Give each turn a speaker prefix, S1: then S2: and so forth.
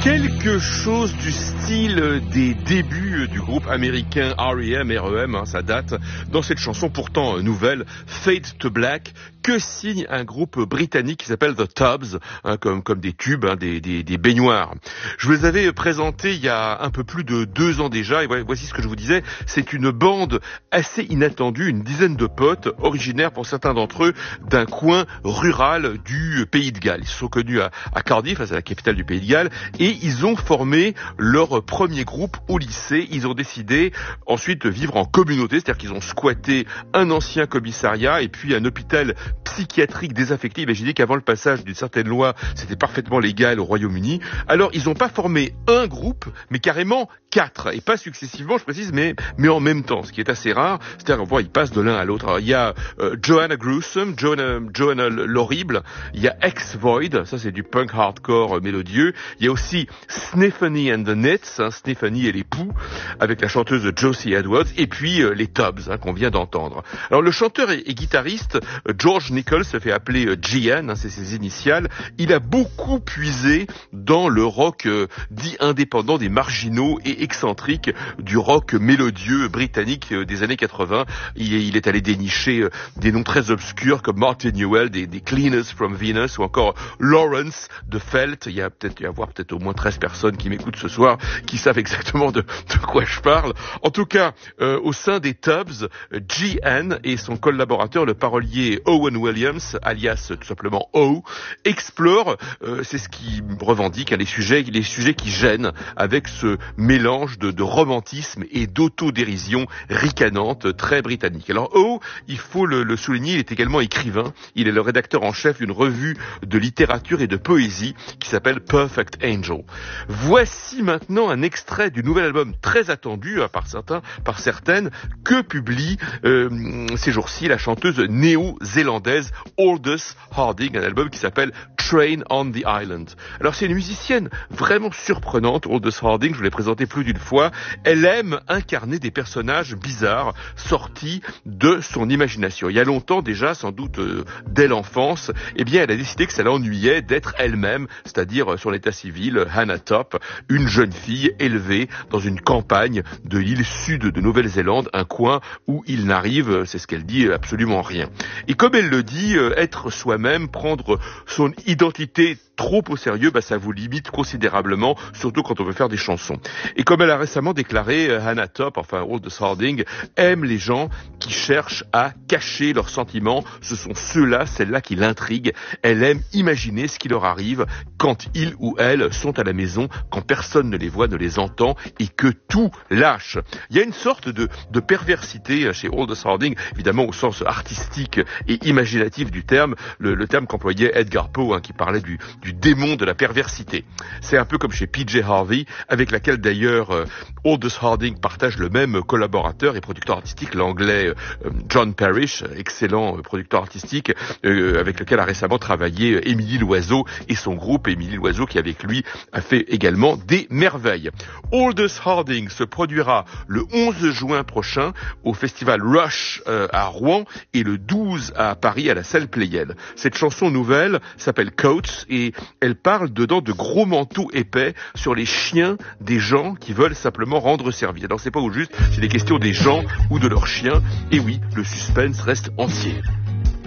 S1: Quelque chose du style des débuts du groupe américain R.E.M., ça date, dans cette chanson pourtant nouvelle, Fade to Black, que signe un groupe britannique qui s'appelle The Tubs, comme des tubes, des baignoires. Je vous les avais présentés il y a un peu plus de 2 ans déjà, et voici ce que je vous disais, c'est une bande assez inattendue, une dizaine de potes, originaires pour certains d'entre eux d'un coin rural du Pays de Galles. Ils se sont connus à Cardiff, c'est la capitale du Pays de Galles, et ils ont formé leur premier groupe au lycée. Ils ont décidé ensuite de vivre en communauté, c'est-à-dire qu'ils ont squatté un ancien commissariat et puis un hôpital psychiatrique désaffecté. Imaginez qu'avant le passage d'une certaine loi, c'était parfaitement légal au Royaume-Uni. Alors, ils n'ont pas formé un groupe, mais carrément 4, et pas successivement, je précise, mais en même temps, ce qui est assez rare. C'est-à-dire, ils passent de l'un à l'autre. Alors, il y a Joanna Gruesome, Joanna l'horrible, il y a Ex-Void, ça c'est du punk hardcore mélodieux. Il y a aussi Sniffany and the Nits, Sniffany et les Poux, avec la chanteuse Josie Edwards, et puis les Tubs, qu'on vient d'entendre. Alors, le chanteur et guitariste, George Nichols, se fait appeler GN, c'est ses initiales. Il a beaucoup puisé dans le rock dit indépendant, des marginaux et excentriques du rock mélodieux britannique des années 80. Il est allé dénicher des noms très obscurs comme Martin Newell, des Cleaners from Venus, ou encore Lawrence de Felt. Il y a peut-être au moins 13 personnes qui m'écoutent ce soir qui savent exactement de quoi je parle. En tout cas, au sein des Tubs, GN et son collaborateur, le parolier Owen Williams, alias tout simplement O, explorent, c'est ce qui revendique, les sujets qui gênent, avec ce mélange de romantisme et d'autodérision ricanante très britannique. Alors O, il faut le souligner, il est également écrivain. Il est le rédacteur en chef d'une revue de littérature et de poésie qui s'appelle Perfect Angel. Voici maintenant un extrait du nouvel album très attendu par certaines, que publie ces jours-ci la chanteuse néo-zélandaise Aldous Harding, un album qui s'appelle Train on the Island. Alors c'est une musicienne vraiment surprenante, Aldous Harding, je vous l'ai présentée plus d'une fois. Elle aime incarner des personnages bizarres sortis de son imagination. Il y a longtemps déjà, sans doute dès l'enfance, elle a décidé que ça l'ennuyait d'être elle-même, c'est-à-dire son état civil, Hannah Top, une jeune fille élevée dans une campagne de l'île sud de Nouvelle-Zélande, un coin où il n'arrive, c'est ce qu'elle dit, absolument rien. Et comme elle le dit, être soi-même, prendre son identité trop au sérieux, ça vous limite considérablement, surtout quand on veut faire des chansons. Et comme elle a récemment déclaré, Hannah Top, Aldous Harding, aime les gens qui cherchent à cacher leurs sentiments. Ce sont celles-là qui l'intriguent. Elle aime imaginer ce qui leur arrive quand ils ou elles sont à la maison, quand personne ne les voit, ne les entend, et que tout lâche. Il y a une sorte de perversité chez Aldous Harding, évidemment au sens artistique et imaginatif du terme, le terme qu'employait Edgar Poe, qui parlait du démon de la perversité. C'est un peu comme chez PJ Harvey, avec laquelle d'ailleurs Aldous Harding partage le même collaborateur et producteur artistique, l'anglais John Parrish, excellent producteur artistique, avec lequel a récemment travaillé Émilie Loiseau et son groupe. Émilie Loiseau qui avec lui a fait également des merveilles. Aldous Harding se produira le 11 juin prochain au festival Rush à Rouen et le 12 à Paris à la salle Playel. Cette chanson nouvelle s'appelle Coats et elle parle dedans de gros manteaux épais sur les chiens des gens qui veulent simplement rendre service. Alors c'est pas au juste, c'est des questions des gens ou de leurs chiens. Et oui, le suspense reste entier.